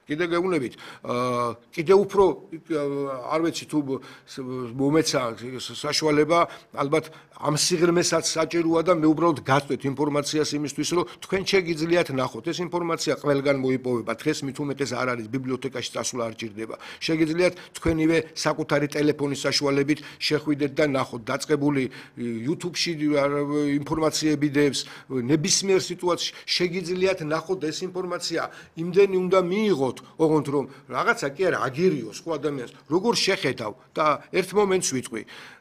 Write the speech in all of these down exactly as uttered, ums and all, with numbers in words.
კიდე გეუბნებით, კიდე უფრო არ ვიცი თუ მომეცა საშუალება, ალბათ ამ სიღრმესაც საჭიროა და მე უბრალოდ გაწვეთ ინფორმაციას იმისთვის, რომ თქვენ შეგიძლიათ ნახოთ. ეს ინფორმაცია ყველგან მოიპოვება. დღეს მით უმეტეს არ არის ბიბლიოთეკაში წასვლა არ ჭირდება. შეგიძლიათ თქვენივე საკუთარი ტელეფონის საშუალებით შეხვიდეთ და ნახოთ. დაწყებული YouTube-ში ინფორმაციები დევს, ნებისმიერ სიტუაციაში შეგიძლიათ ნახოთ ეს ინფორმაცია. იმდენი უნდა მიიღოთ, ოღონდ რომ რაღაცა კი არა აგერიოს ხო ადამიანს, როგორ შეხედავ და ერთ მომენტს ვიტყვი.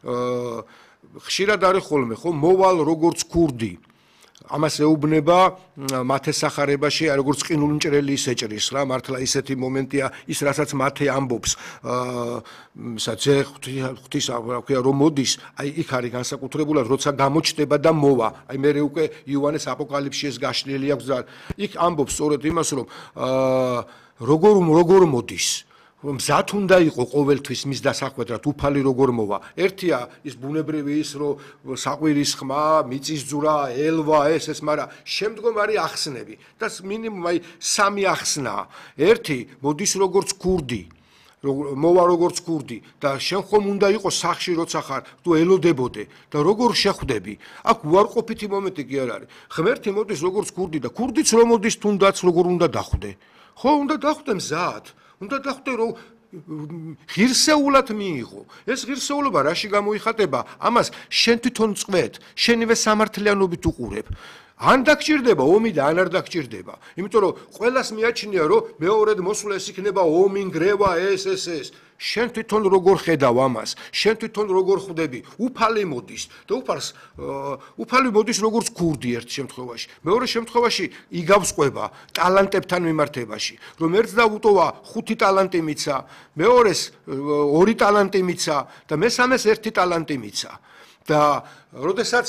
ხშირად არის ხოლმე ხო მოვალ როგორც ქურდი. ამას ეუბნება მათე სახარებაში, როგორც ყინულმჭრელი ის ეჭრის რა, მართლა ისეთი მომენტია, ის რასაც მათე ამბობს, საძე ღვთის რა რომ მოდის, აი იქ არის განსაკუთრებულად, როცა გამოჩნდება და მოვა. აი მე უკვე იოანეს აპოკალიფსში ეს გაშლილი აქვს და იქ ამბობს სწორედ იმას, რომ როგორ როგორ მოდის. მზად უნდა იყო ყოველთვის მის დასახვედრად უფალი როგორ მოვა. ერთია ის ბუნებრივი ის რომ საყვირის ხმა, მიწისძვრა, ელვა ეს ეს, მაგრამ შემდგომ არის ახსნები და მინიმუმ აი სამი ახსნაა. ერთი მოდის როგორც ქურდი, მოვა როგორც ქურდი და შენ ხომ უნდა იყოს სახში როცა ხარ, თუ ელოდებოდე და როგორ შეხვდები. აქ უარყოფითი მომენტი კი არ არის. ღმერთი მოდის როგორც ქურდი და ქურდიც რომ მოდის თუნდაც როგორ უნდა დახვდე. ხო, უნდა დახვდე მზად. უნდა დახვდე რომ ღირსეულად მიიღო. ეს ღირსეულობა რაში გამოიხატება? ამას შენ თვითონ წვეთ, შენივე სამართლიანობით უყურებ. ან დაგჭირდება ომი და ან არ დაგჭირდება. იმიტომ რომ ყველას მიაჩნია რომ მეორედ მოსვლა ეს იქნება ომი, ნგრევა, ეს ეს ეს. შენ თვითონ როგორ ხედავ ამას? შენ თვითონ როგორ ხვდები? უფალი მოდის და უფალს უფალი მოდის როგორც ქურდი ერთ შემთხვევაში. მეორე შემთხვევაში იგავს ყვება ტალანტებთან მიმართებაში. რომ ერთს დაუტოვა ხუთი ტალანტი მიცა, მეორეს ორი ტალანტი მიცა და მესამეს ერთი ტალანტი მიცა. და როდესაც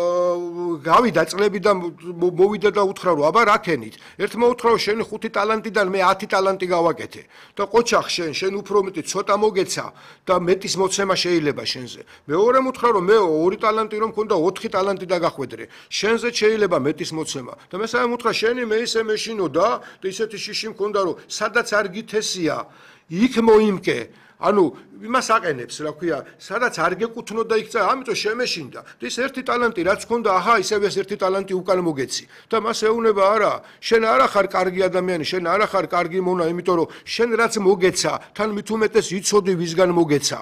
გავიდა წლები და მოვიდა და უთხრა რომ აბა რა ქენით? ერთმა უთხრა რომ შენი ხუთი ტალანტიდან მე ათი ტალანტი გავაკეთე და ყოჩახ შენ შენ უფრო მეტი ცოტა მოგეცა და მეტის მოცემა შეიძლება შენზე. მეორემ უთხრა რომ მე ორი ტალანტი რომ მქონდა ოთხი ტალანტი დაგახვედრე. შენზე შეიძლება მეტის მოცემა. და მესამემ უთხრა შენი მე ისე მეშინო და და ისეთი შიში მქონდა რომ სადაც არ გითესია იქ მოიმკე. ანუ იმას აყენებს, რა ქვია, სადაც არ გეკუთვნო და იქ წა, ამიტომ შემეშინდა. და ის ერთი ტალანტი რაც ქონდა, აჰა, ისევ ეს ერთი ტალანტი უკან მოგეცი. და მას ეუბნება, არა, შენ არა ხარ კარგი ადამიანი, შენ არა ხარ კარგი მონა, იმიტომ რომ შენ რაც მოგეცა, თან მით უმეტეს იცოდი ვისგან მოგეცა.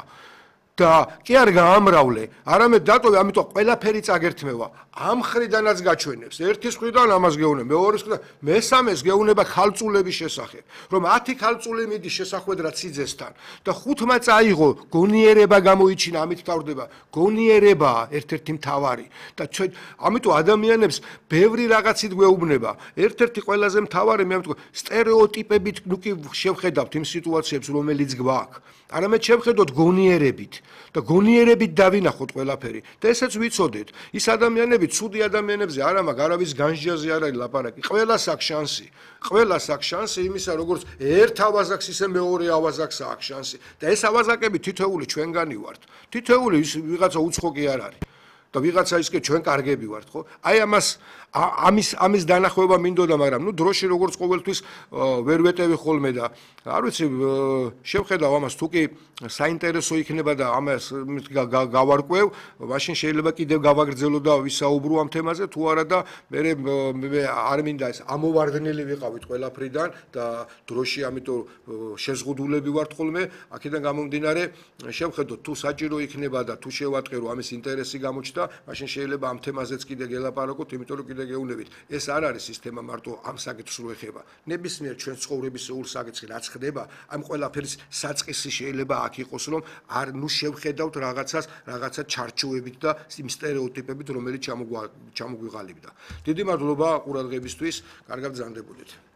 და კი არ გაამრავლე, არამედ დატოვე, ამიტომ ყველაფერი წაგერთმევა. ამ ხრიდანაც გაჩვენებს. ერთის მხრიდან ამას გეუბნება, მეორის მხრიდან, მესამეს გეუბნება ქალწულების შესახებ, რომ ათი ქალწული მიდის შესახვედრად სიძესთან და ხუთმა წაიღო, გონიერება გამოიჩინა, ამით თავდება. გონიერებაა ერთ-ერთი მთავარი. და ამიტომ ადამიანებს ბევრი რაღაცით გვეუბნება. ერთ-ერთი ყველაზე მთავარი მე ამიტომ სტერეოტიპებით ნუ კი შევხედავთ იმ სიტუაციებს, რომელიც გვაქვს. არამედ შევხედოთ გონიერებით და გონიერებით დავინახოთ ყველაფერი და ესეც ვიცოდეთ. ის ადამიანები ცუდი ადამიანებზე არა მაგ არავის განსჯაზე არ არის ლაპარაკი. ყველას აქვს შანსი. ყველას აქვს შანსი იმისა, როგორც ერთ ავაზაკს ისე მეორე ავაზაკს აქვს შანსი. და ეს ავაზაკები თითოეული ჩვენგანი ვართ. თითოეული ვიღაცა უცხო კი არ არის. და ვიღაცა ისე ჩვენ კარგები ვართ, ხო? აი ამას ამის ამის დანახვება მინდოდა, მაგრამ ნუ დროში როგორც ყოველთვის ვერ ვეტევი ხოლმე და არ ვიცი, შევხედავ ამას თუ კი საინტერესო იქნება და ამას გავარკვევ, მაშინ შეიძლება კიდევ გავაგრძელო და ვისაუბრო ამ თემაზე, თუ არა და მე მე არ მინდა ეს ამოვარდნილი ვიყავით ყველაფრიდან და დროში ამიტომ შეზღუდულები ვართ ხოლმე, აქედან გამომდინარე შევხედოთ თუ საჭირო იქნება და თუ შევატყე რომ ამის ინტერესი გამოჩნდა, მაშინ შეიძლება ამ თემაზეც კიდე გელაპარაკოთ, იმიტომ რომ კიდე გეუბნებით, ეს არ არის სისტემა მარტო ამ საკითხს რო ეხება. ნებისმიერ ჩვენ ცხოვრებისეულ საკითხს რაც ხდება, ამ ყველაფერის საწყისი შეიძლება აქ იყოს, რომ არ ნუ შევხედავთ რაღაცას, რაღაცა ჩარჩოებით და იმ სტერეოტიპებით, რომელიც ჩამოგვიღალიბდა. დიდი მადლობა ყურადღებისთვის, კარგად გზავნდებოდეთ.